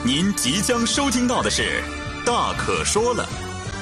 您即将收听到的是《大可说了》。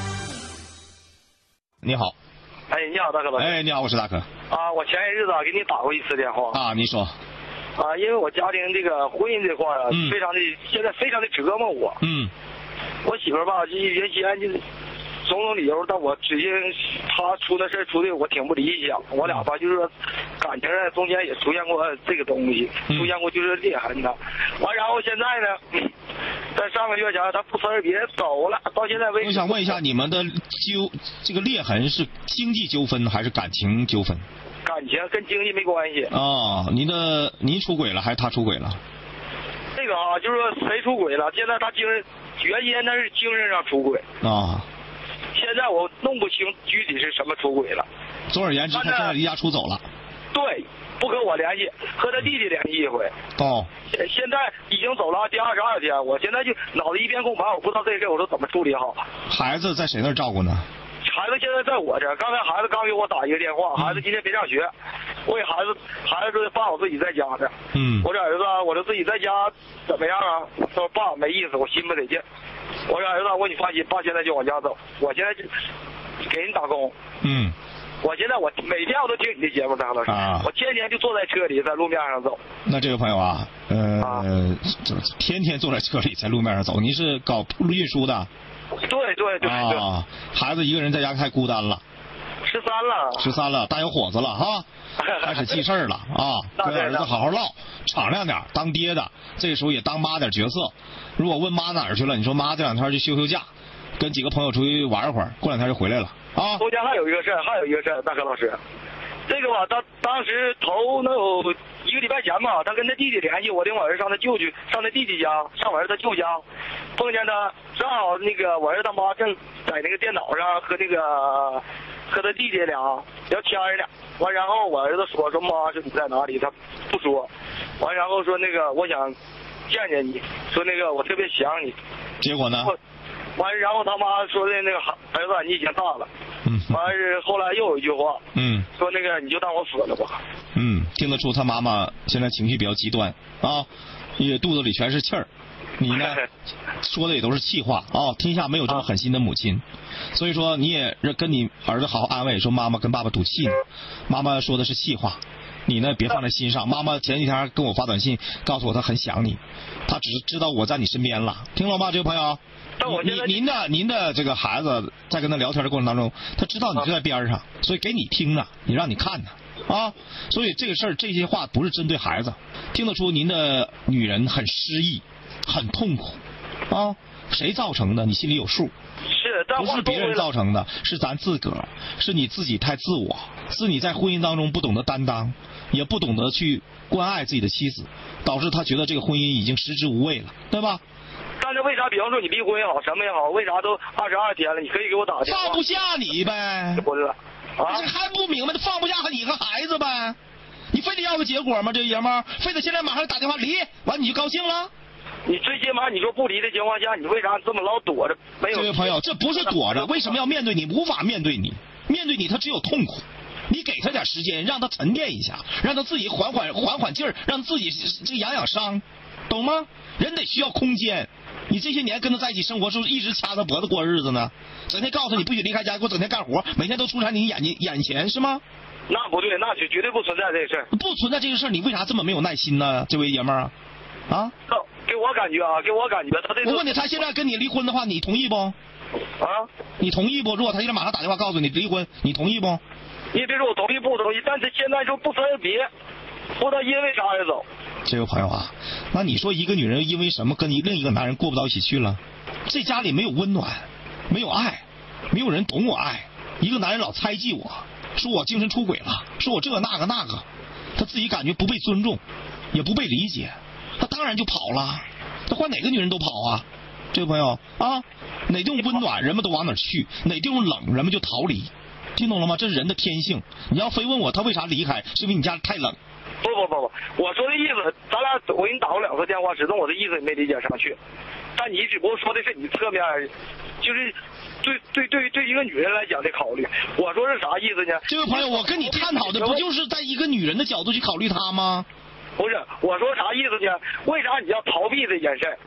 你好。 哎，你好，大可老师。 哎，你好，我是大可。 啊，我前些日子给你打过一次电话。 啊，你说。 啊，因为我家庭这个婚姻这块啊，现在非常的折磨我。我媳妇儿吧，原先就种种理由，但我直接她出的事出的我挺不理想。我俩吧，就是说感情上中间也出现过这个东西，出现过就是裂痕的。完，然后现在呢，在上个月前她不辞而别走了，到现在为止。 我想问一下，你们的这个裂痕是经济纠纷还是感情纠纷？ 感情跟经济没关系。 哦，您出轨了还是他出轨了？ 这个啊，就是说谁出轨了？现在他原先他是精神上出轨啊。 现在我弄不清具体是什么出轨了。 总而言之，他现在离家出走了。 对，不和我联系，和他弟弟联系一回。 哦。 现在已经走了第22天，我现在就脑子一片空白，我不知道这事我说怎么处理好。 孩子在谁那儿照顾呢？ 孩子现在在我这儿，刚才孩子刚给我打一个电话，孩子今天没上学，我给孩子说爸，我自己在家呢。我说儿子，我说自己在家怎么样啊？他说爸没意思，我心不得劲。我说儿子，我说你放心，爸现在就往家走，我现在就给人打工。我现在每天我都听你的节目，张老师，我天天就坐在车里，在路面上走。 那这位朋友啊，天天坐在车里，在路面上走，您是搞运输的？ 对。 啊，孩子一个人在家太孤单了。13了，大小伙子了哈，开始记事儿了啊，跟儿子好好唠，敞亮点，当爹的这个时候也当妈点角色。如果问妈哪儿去了，你说妈这2天去休假，跟几个朋友出去玩一会儿，过2天就回来了啊。 中间还有一个事儿，大哥老师，这个吧，他当时头能有1个礼拜前吧，他跟他弟弟联系，我领我儿子上他舅去，上他弟弟家，上我儿子舅家，碰见他，正好那个我儿子他妈正在那个电脑上和他弟弟俩聊天呢。完，然后我儿子说妈，说你在哪里？他不说。完，然后说那个我想见见你，说那个我特别想你。 结果呢？ 完，然后他妈说的那个儿子你已经大了。完是后来又有一句话。说那个你就当我死了吧。 听得出他妈妈现在情绪比较极端啊，也肚子里全是气儿。你呢说的也都是气话啊，天下没有这么狠心的母亲。所以说你也跟你儿子好好安慰，说妈妈跟爸爸赌气呢，妈妈说的是气话，你呢别放在心上。妈妈前几天跟我发短信告诉我她很想你，她只是知道我在你身边了，听了吗这位朋友？您的这个孩子在跟他聊天的过程当中，他知道你就在边上，所以给你听呢，你让你看呢啊，所以这个事儿这些话不是针对孩子，听得出您的女人很失意，很痛苦啊，谁造成的？你心里有数。不是别人造成的，是咱自个儿，是你自己太自我，是你在婚姻当中不懂得担当，也不懂得去关爱自己的妻子，导致他觉得这个婚姻已经食之无味了，对吧？ 但是为啥，比方说你离婚也好，什么也好，为啥都22天了，你可以给我打电话？ 放不下你呗。 不是啊？ 这还不明白，放不下你和孩子呗？你非得要个结果吗？这爷们儿非得现在马上打电话离，完你就高兴了？ 你最起码你说不离的情况下，你为啥这么老躲着？没有。 这位朋友，这不是躲着，为什么要面对你？无法面对你，面对你他只有痛苦。你给他点时间，让他沉淀一下，让他自己缓劲儿，让自己这养伤，懂吗？人得需要空间。你这些年跟他在一起生活，是不是一直掐他脖子过日子呢？整天告诉你不许离开家，给我整天干活，每天都出现你眼前是吗？ 那不对，那就绝对不存在这个事儿。 不存在这个事儿，你为啥这么没有耐心呢？这位爷们儿啊？ 给我感觉他这。 我问你，他现在跟你离婚的话，你同意不？ 啊？ 你同意不？如果他现在马上打电话告诉你离婚，你同意不？ 你别说我同意不同意，但是现在就不分而别，不知道因为啥而走。 这位朋友啊，那你说一个女人因为什么跟另一个男人过不到一起去了？这家里没有温暖，没有爱，没有人懂我爱。一个男人老猜忌我，说我精神出轨了，说我这个那个，他自己感觉不被尊重，也不被理解，他当然就跑了。他换哪个女人都跑啊，这位朋友啊，哪地方温暖人们都往哪去，哪地方冷人们就逃离，听懂了吗？这是人的天性。你要非问我他为啥离开，是因为你家太冷。 不，我说的意思，我给你打过2次电话，始终我的意思你没理解上去。但你只不过说的是你侧面，就是对一个女人来讲的考虑。我说是啥意思呢？ 这位朋友，我跟你探讨的不就是在一个女人的角度去考虑她吗？ 不是，我说啥意思呢？为啥你要逃避这件事？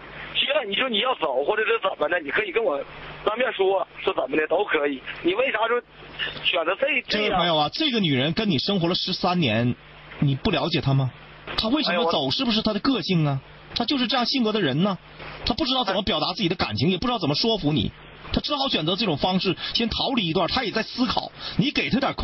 行，你说你要走或者是怎么的，你可以跟我当面说怎么的都可以。你为啥说选择这样？ 这位朋友啊，这个女人跟你生活了13年，你不了解她吗？她为什么走？是不是她的个性啊？她就是这样性格的人呢？她不知道怎么表达自己的感情，也不知道怎么说服你，她只好选择这种方式，先逃离一段。她也在思考，你给她点空